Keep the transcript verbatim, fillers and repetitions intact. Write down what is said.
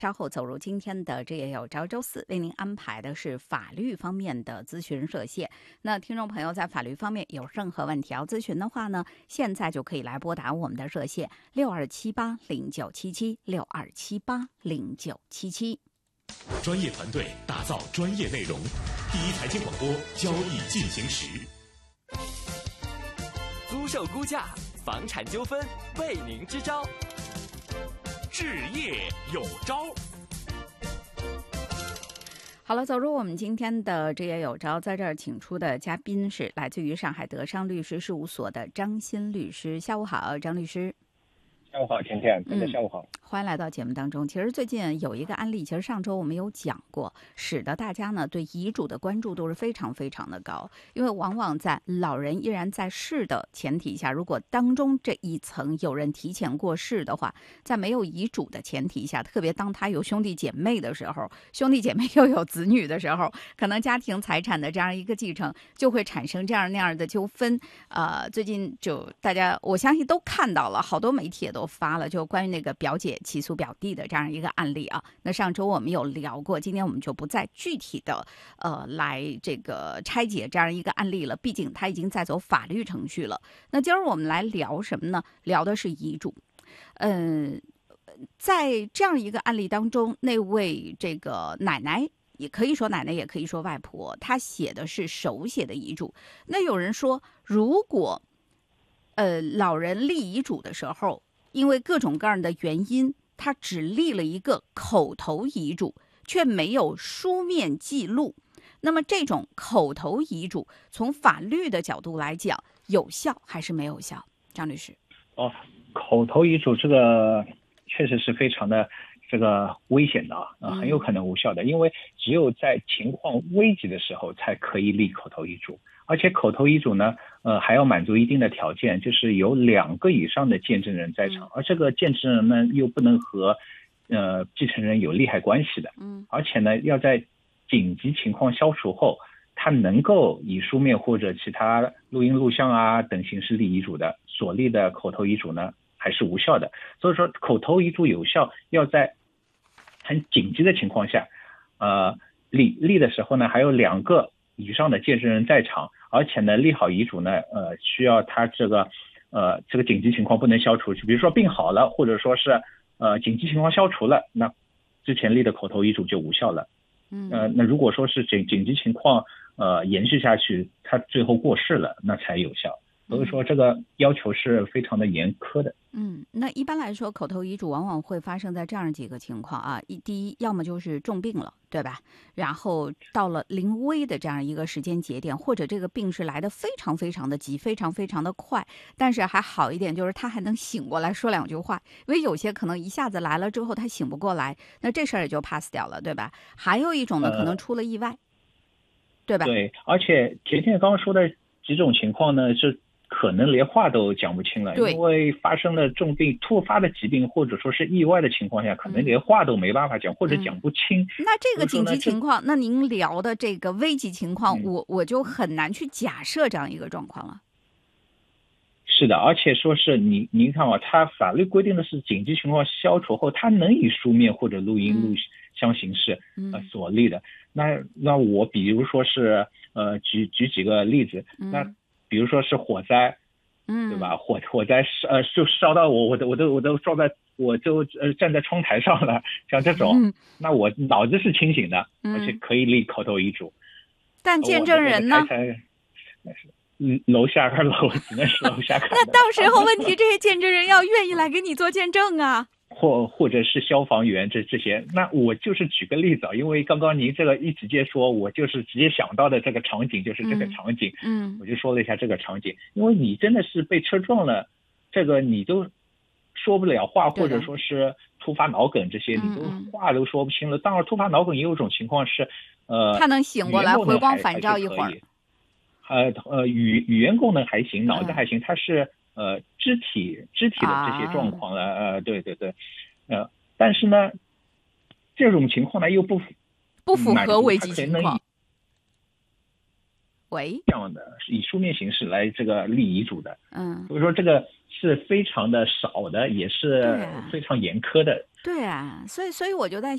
稍后走入今天的这也有朝周四，为您安排的是法律方面的咨询热线。那听众朋友在法律方面有任何问题要咨询的话呢，现在就可以来拨打我们的热线六二七八零九七七六二七八零九七七。 专业团队打造专业内容，第一财经广播，交易进行时。 租售估价，房产纠纷，为您支招。 置业有招。 好了，走入我们今天的置业有招，在这儿请出的嘉宾是来自于上海德商律师事务所的张鑫律师。下午好，张律师。 下午好，甜甜，大家下午好、 嗯，欢迎来到节目当中。其实最近有一个案例，其实上周我们有讲过，使得大家呢对遗嘱的关注度是非常非常的高，因为往往在老人依然在世的前提下，如果当中这一层有人提前过世的话，在没有遗嘱的前提下，特别当他有兄弟姐妹的时候，兄弟姐妹又有子女的时候，可能家庭财产的这样一个继承就会产生这样那样的纠纷。呃，最近就大家我相信都看到了，好多媒体也都都发了，就关于那个表姐起诉表弟的这样一个案例啊。那上周我们有聊过，今天我们就不再具体的呃来这个拆解这样一个案例了，毕竟他已经在走法律程序了。那今儿我们来聊什么呢？聊的是遗嘱。嗯、呃，在这样一个案例当中，那位这个奶奶。也可以说奶奶，也可以说外婆，她写的是手写的遗嘱。那有人说，如果呃老人立遗嘱的时候，因为各种各样的原因，他只立了一个口头遗嘱，却没有书面记录。那么这种口头遗嘱，从法律的角度来讲，有效还是没有效？张律师。 哦，口头遗嘱这个确实是非常的这个危险的啊，呃、很有可能无效的，因为只有在情况危急的时候才可以立口头遗嘱。而且口头遗嘱呢，呃，还要满足一定的条件，就是有两个以上的见证人在场，而这个见证人呢，又不能和呃继承人有利害关系的，嗯，而且呢，要在紧急情况消除后，他能够以书面或者其他录音录像啊等形式立遗嘱的，所立的口头遗嘱呢，还是无效的。所以说，口头遗嘱有效，要在很紧急的情况下，呃，立立的时候呢，还有两个以上的见证人在场。而且呢，立好遗嘱呢，呃，需要他这个，呃，这个紧急情况不能消除，比如说病好了，或者说是，呃，紧急情况消除了，那之前立的口头遗嘱就无效了。嗯，呃，那如果说是紧紧急情况，呃，延续下去，他最后过世了，那才有效。所以说这个要求是非常的严苛的。 嗯，那一般来说，口头遗嘱往往会发生在这样几个情况啊。一，第一，要么就是重病了，对吧？然后到了临危的这样一个时间节点，或者这个病是来得非常非常的急，非常非常的快，但是还好一点，就是他还能醒过来说两句话。因为有些可能一下子来了之后他醒不过来，那这事儿也就 pass 掉了，对吧？还有一种呢，可能出了意外，呃、对吧？ 对，而且甜甜刚刚说的几种情况呢，是可能连话都讲不清了，因为发生了重病、突发的疾病或者说是意外的情况下，可能连话都没办法讲，嗯、或者讲不清。 那这个紧急情况，那您聊的这个危急情况， 嗯、 我我就很难去假设这样一个状况了。 是的，而且说是你您看啊，他法律规定的是紧急情况消除后，他能以书面或者录音录像形式、嗯、呃所立的。那那我比如说是呃举举几个例子，嗯、那。比如说是火灾，嗯，对吧？火火灾呃就烧到我，我都我都我都撞在，我就呃站在窗台上了，像这种，嗯、那我脑子是清醒的，嗯、而且可以立口头遗嘱。 但见证人呢？ 嗯，楼下看楼只能是楼下看。 那到时候问题，这些见证人要愿意来给你做见证啊。 或或者是消防员这这些，那我就是举个例子啊，因为刚刚您这个一直接说，我就是直接想到的这个场景就是这个场景，嗯，我就说了一下这个场景，因为你真的是被车撞了，这个你都说不了话，或者说是突发脑梗这些，你都话都说不清了。当然，突发脑梗也有一种情况是，呃， 他能醒过来，回光返照一会儿， 呃呃，语语言功能还行，脑子还行，他是。呃，肢体肢体的这些状况了，啊、呃，对对对，呃，但是呢，这种情况呢又不不符合危急情况。 喂， 这样的以书面形式来这个立遗嘱的， 嗯， 所以说这个是非常的少的，也是对啊非常严苛的。 对啊，所以所以我就在